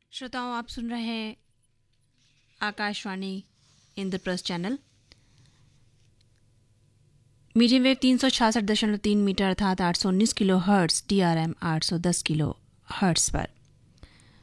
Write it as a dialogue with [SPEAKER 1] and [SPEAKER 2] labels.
[SPEAKER 1] श्रोताओं, आप सुन रहे हैं Akashvani Indraprastha channel, medium wave 366.3 metre अर्थात 819 kilo hertz, DRM 810 kilo hertz पर।